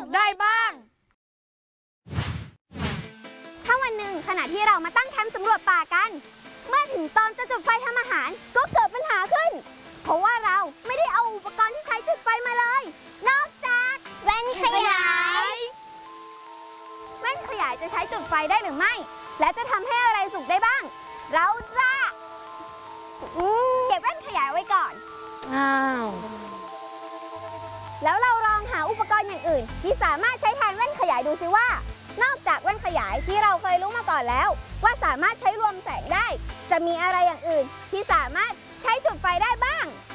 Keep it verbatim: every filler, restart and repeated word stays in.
ได้บ้างถ้าวันหนึ่งขณะที่เรามาตั้งแคมป์สำรวจป่ากันเมื่อถึงตอนจะจุดไฟทำอาหารก็เกิดปัญหาขึ้นเพราะว่าเราไม่ได้เอาอุปกรณ์ที่ใช้จุดไฟมาเลยนอกจากแว่นขยายแว่นขยายจะใช้จุดไฟได้หรือไม่และจะทำให้อะไรสุกได้บ้างเราจะเก็บแว่นขยายไว้ก่อนอ้าวแล้วเราลองหาอุปกรณ์อย่างอื่นที่สามารถใช้แทนแว่นขยายดูซิว่านอกจากแว่นขยายที่เราเคยรู้มาก่อนแล้วว่าสามารถใช้รวมแสงได้จะมีอะไรอย่างอื่นที่สามารถใช้จุดไฟได้บ้าง